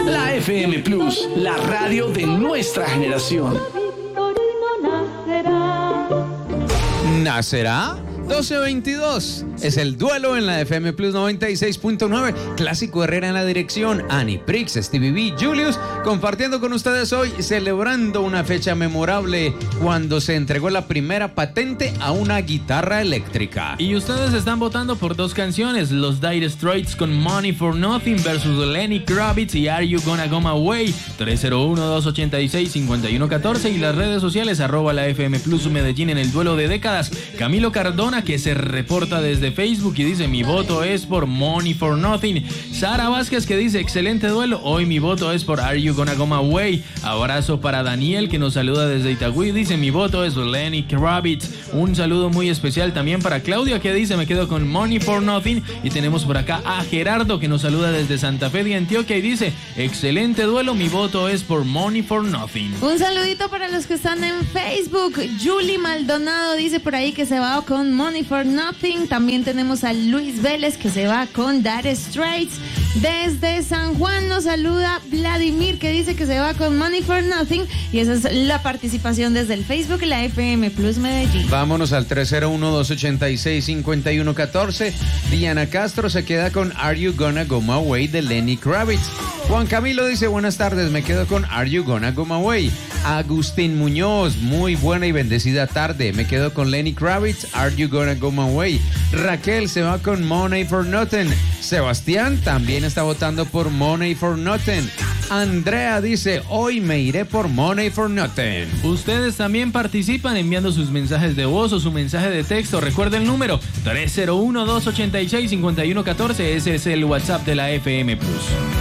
La FM Plus, la radio de nuestra generación. ¿Nacerá? 12:22. Es el duelo en la FM Plus 96.9. Clásico Herrera en la dirección. Annie Prix, Stevie B, Julius, compartiendo con ustedes hoy, celebrando una fecha memorable cuando se entregó la primera patente a una guitarra eléctrica. Y ustedes están votando por dos canciones: los Dire Straits con Money for Nothing versus Lenny Kravitz y Are You Gonna Go My Way. 301-286-5114 y las redes sociales @la FM Plus Medellín en el duelo de décadas. Camilo Cardona, que se reporta desde Facebook y dice: mi voto es por Money for Nothing. Sara Vázquez, que dice: excelente duelo, hoy mi voto es por Are You Gonna Go My Way. Abrazo para Daniel, que nos saluda desde Itagüí, dice: mi voto es Lenny Kravitz. Un saludo muy especial también para Claudia, que dice: me quedo con Money for Nothing. Y tenemos por acá a Gerardo, que nos saluda desde Santa Fe de Antioquia y dice: excelente duelo, mi voto es por Money for Nothing. Un saludito para los que están en Facebook. Julie Maldonado dice por ahí que se va con Money for Nothing. También tenemos a Luis Vélez, que se va con Dire Straits. Desde San Juan nos saluda Vladimir, que dice que se va con Money for Nothing. Y esa es la participación desde el Facebook, la FM Plus Medellín. Vámonos al 301-286-5114. Diana Castro se queda con Are You Gonna Go My Way de Lenny Kravitz. Juan Camilo dice: buenas tardes, me quedo con Are You Gonna Go My Way. Agustín Muñoz, muy buena y bendecida tarde, me quedo con Lenny Kravitz, Are You Gonna Go My Way. Raquel se va con Money for Nothing. Sebastián también está votando por Money for Nothing. Andrea dice: hoy me iré por Money for Nothing. Ustedes también participan enviando sus mensajes de voz o su mensaje de texto. Recuerda el número 301-286-5114. Ese es el WhatsApp de la FM Plus.